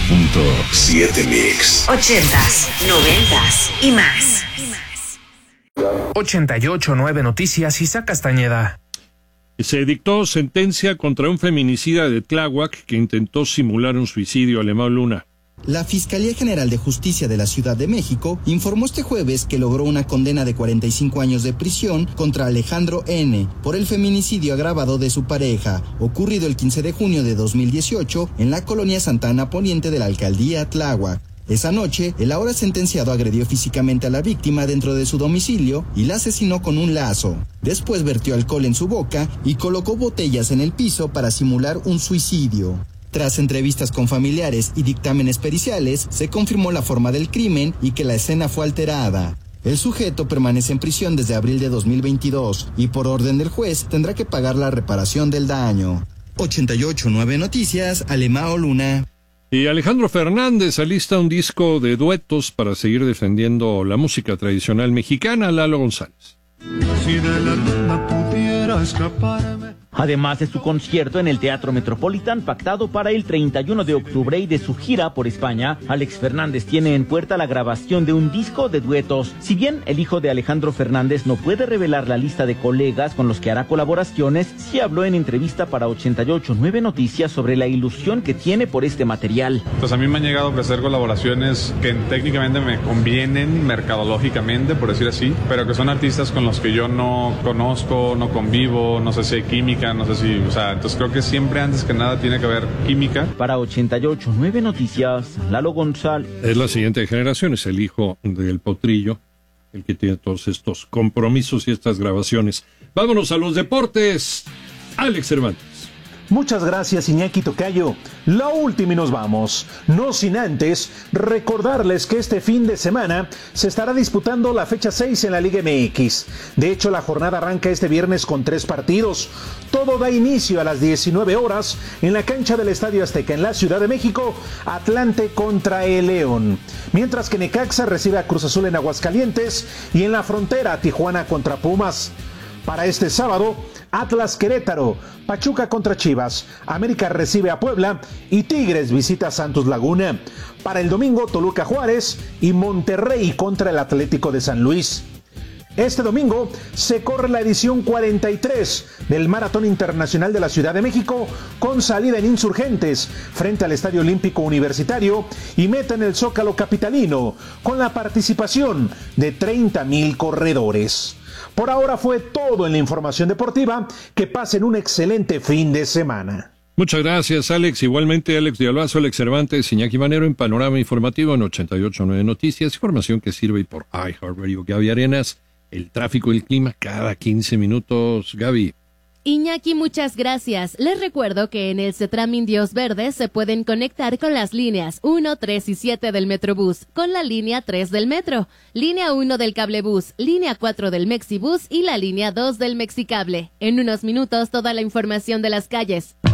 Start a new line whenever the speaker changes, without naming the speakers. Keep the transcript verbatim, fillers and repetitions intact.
punto siete Mix.
Ochentas, noventas y más.
ochenta y ocho punto nueve Noticias, Isaac Castañeda.
Se dictó sentencia contra un feminicida de Tláhuac que intentó simular un suicidio. Alemão Luna.
La Fiscalía General de Justicia de la Ciudad de México informó este jueves que logró una condena de cuarenta y cinco años de prisión contra Alejandro N. por el feminicidio agravado de su pareja, ocurrido el quince de junio de dos mil dieciocho en la colonia Santa Ana Poniente de la alcaldía Tláhuac. Esa noche, el ahora sentenciado agredió físicamente a la víctima dentro de su domicilio y la asesinó con un lazo. Después vertió alcohol en su boca y colocó botellas en el piso para simular un suicidio. Tras entrevistas con familiares y dictámenes periciales, se confirmó la forma del crimen y que la escena fue alterada. El sujeto permanece en prisión desde abril de dos mil veintidós y por orden del juez tendrá que pagar la reparación del daño. ochenta y ocho punto nueve Noticias, Alemão Luna.
Y Alejandro Fernández alista un disco de duetos para seguir defendiendo la música tradicional mexicana. Lalo González.
Si de la luna pudiera escaparme.
Además de su concierto en el Teatro Metropolitan pactado para el treinta y uno de octubre y de su gira por España, Alex Fernández tiene en puerta la grabación de un disco de duetos. Si bien el hijo de Alejandro Fernández no puede revelar la lista de colegas con los que hará colaboraciones, sí habló en entrevista para ochenta y ocho punto nueve Noticias sobre la ilusión que tiene por este material.
Pues a mí me han llegado a ofrecer colaboraciones que técnicamente me convienen mercadológicamente, por decir así, pero que son artistas con los que yo no conozco, no convivo, no sé si hay química. No sé si, o sea, entonces creo que siempre antes que nada tiene que haber química.
Para ochenta y ocho punto nueve Noticias, Lalo González.
Es la siguiente generación, es el hijo del Potrillo, el que tiene todos estos compromisos y estas grabaciones. Vámonos a los deportes. Alex Cervantes.
Muchas gracias, Iñaki Tocayo. La última y nos vamos. No sin antes recordarles que este fin de semana se estará disputando la fecha seis en la Liga M X. De hecho, la jornada arranca este viernes con tres partidos. Todo da inicio a las diecinueve horas en la cancha del Estadio Azteca en la Ciudad de México, Atlante contra el León. Mientras que Necaxa recibe a Cruz Azul en Aguascalientes y en la frontera Tijuana contra Pumas. Para este sábado, Atlas Querétaro, Pachuca contra Chivas, América recibe a Puebla y Tigres visita Santos Laguna. Para el domingo, Toluca Juárez y Monterrey contra el Atlético de San Luis. Este domingo se corre la edición cuarenta y tres del Maratón Internacional de la Ciudad de México con salida en Insurgentes frente al Estadio Olímpico Universitario y meta en el Zócalo capitalino con la participación de treinta mil corredores. Por ahora fue todo en la información deportiva. Que pasen un excelente fin de semana.
Muchas gracias, Alex. Igualmente, Alex de Albazo, Alex Cervantes, Iñaki Manero en Panorama Informativo en ochenta y ocho punto nueve Noticias. Información que sirve por iHeartRadio. Gaby Arenas, el tráfico y el clima cada quince minutos. Gaby.
Iñaki, muchas gracias. Les recuerdo que en el CETRAM Indios Verdes se pueden conectar con las líneas uno, tres y siete del Metrobús, con la línea tres del Metro, línea uno del Cablebús, línea cuatro del Mexibús y la línea dos del Mexicable. En unos minutos toda la información de las calles.